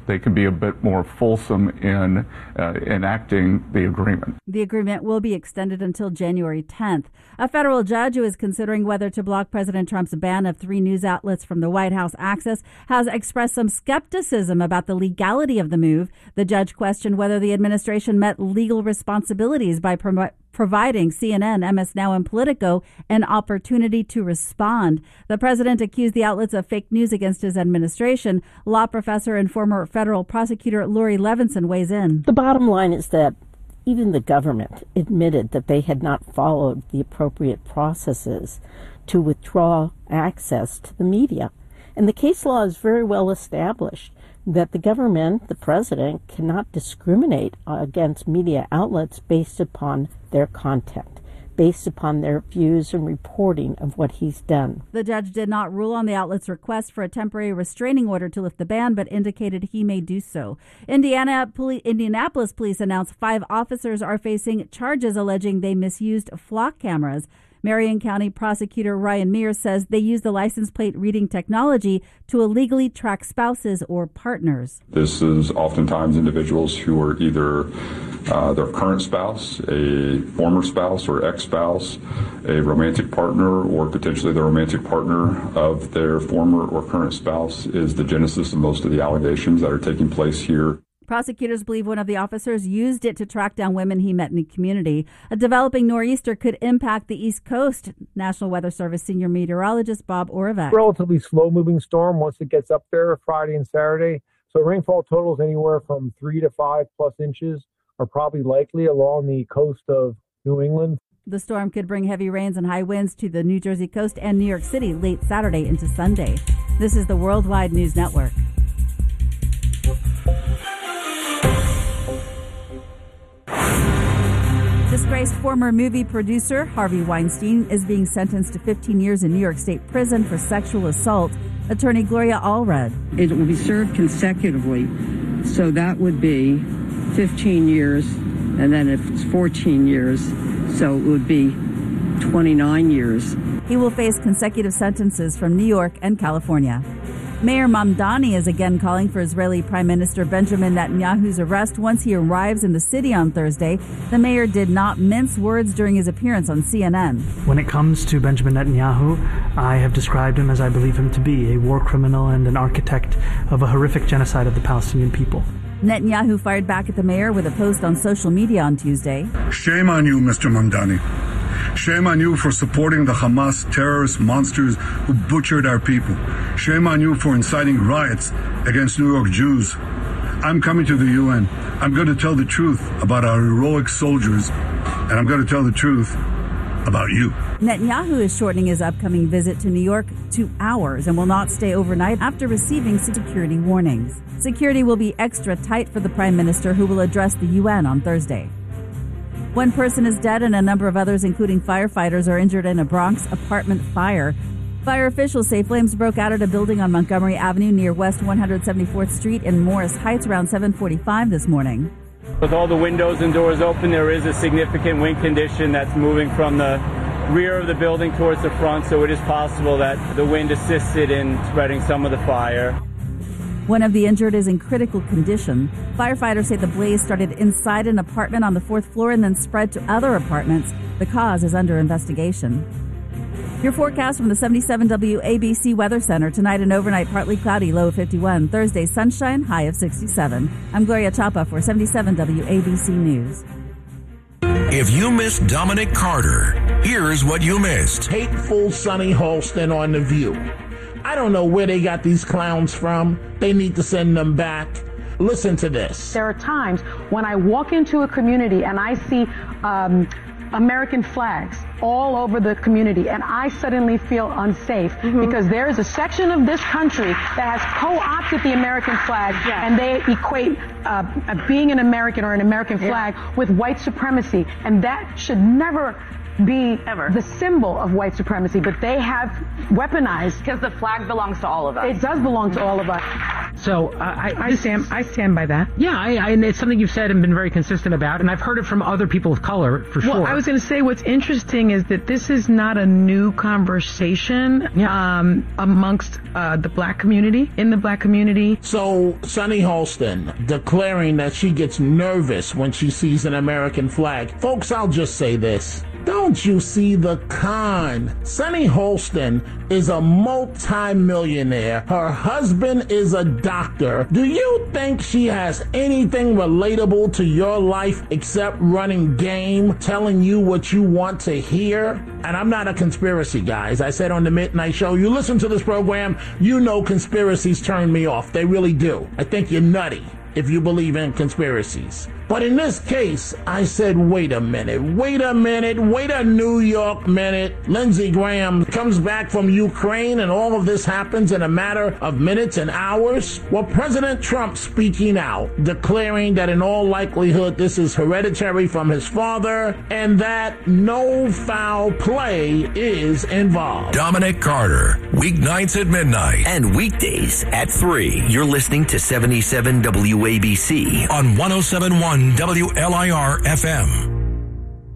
they can be a bit more fulsome in enacting the agreement. The agreement will be extended until January 10th. A federal judge who is considering whether to block President Trump's ban of 3 news outlets from the White House access has expressed some skepticism about the legality of the move. The judge questioned whether the administration met legal responsibilities by providing CNN, MS Now, and Politico an opportunity to respond. The president accused the outlets of fake news against his administration. Law professor and former federal prosecutor Lori Levinson weighs in. The bottom line is that even the government admitted that they had not followed the appropriate processes to withdraw access to the media. And the case law is very well established that the government, the president, cannot discriminate against media outlets based upon their content, based upon their views and reporting of what he's done. The judge did not rule on the outlet's request for a temporary restraining order to lift the ban, but indicated he may do so. Indianapolis police announced 5 officers are facing charges alleging they misused flock cameras. Marion County prosecutor Ryan Mears says they use the license plate reading technology to illegally track spouses or partners. This is oftentimes individuals who are either their current spouse, a former spouse or ex-spouse, a romantic partner, or potentially the romantic partner of their former or current spouse is the genesis of most of the allegations that are taking place here. Prosecutors believe one of the officers used it to track down women he met in the community. A developing nor'easter could impact the East Coast. National Weather Service senior meteorologist Bob Oravec. Relatively slow-moving storm once it gets up there Friday and Saturday. So rainfall totals anywhere from 3 to 5+ inches are probably likely along the coast of New England. The storm could bring heavy rains and high winds to the New Jersey coast and New York City late Saturday into Sunday. This is the Worldwide News Network. Disgraced former movie producer Harvey Weinstein is being sentenced to 15 years in New York State prison for sexual assault. Attorney Gloria Allred. It will be served consecutively, so that would be 15 years, and then if it's 14 years, so it would be 29 years. He will face consecutive sentences from New York and California. Mayor Mamdani is again calling for Israeli Prime Minister Benjamin Netanyahu's arrest once he arrives in the city on Thursday. The mayor did not mince words during his appearance on CNN. When it comes to Benjamin Netanyahu, I have described him as I believe him to be, a war criminal and an architect of a horrific genocide of the Palestinian people. Netanyahu fired back at the mayor with a post on social media on Tuesday. Shame on you, Mr. Mamdani. Shame on you for supporting the Hamas terrorist monsters who butchered our people. Shame on you for inciting riots against New York Jews. I'm coming to the UN. I'm going to tell the truth about our heroic soldiers, and I'm going to tell the truth about you. Netanyahu is shortening his upcoming visit to New York to hours and will not stay overnight after receiving security warnings. Security will be extra tight for the prime minister, who will address the UN on Thursday. One person is dead and a number of others, including firefighters, are injured in a Bronx apartment fire. Fire officials say flames broke out at a building on Montgomery Avenue near West 174th Street in Morris Heights around 7:45 this morning. With all the windows and doors open, there is a significant wind condition that's moving from the rear of the building towards the front, so it is possible that the wind assisted in spreading some of the fire. One of the injured is in critical condition. Firefighters say the blaze started inside an apartment on the 4th floor and then spread to other apartments. The cause is under investigation. Your forecast from the 77 WABC Weather Center. Tonight and overnight, partly cloudy, low of 51. Thursday, sunshine, high of 67. I'm Gloria Chapa for 77 WABC News. If you missed Dominic Carter, here's what you missed. Hateful Sonny Holston on The View. I don't know where they got these clowns from. They need to send them back. Listen to this. There are times when I walk into a community and I see American flags all over the community, and I suddenly feel unsafe because there is a section of this country that has co-opted the American flag, and they equate being an American or an American flag with white supremacy, and that should never be the symbol of white supremacy, but they have weaponized. Because the flag belongs to all of us. It does belong to all of us. So I stand by that. Yeah, and it's something you've said and been very consistent about, and I've heard it from other people of color for sure. Well, I was going to say what's interesting is that this is not a new conversation amongst the black community, in the black community. So Sunny Holston declaring that she gets nervous when she sees an American flag. Folks, I'll just say this. Don't you see the con? Sunny Holston is a multi-millionaire. Her husband is a doctor. Do you think she has anything relatable to your life except running game, telling you what you want to hear? And I'm not a conspiracy guy. As I said on the Midnight Show, you listen to this program, you know conspiracies turn me off. They really do. I think you're nutty if you believe in conspiracies. But in this case, I said, wait a New York minute. Lindsey Graham comes back from Ukraine and all of this happens in a matter of minutes and hours. Well, President Trump speaking out, declaring that in all likelihood this is hereditary from his father and that no foul play is involved. Dominic Carter, weeknights at midnight. And weekdays at 3. You're listening to 77 WABC on 107.1 WLIR FM.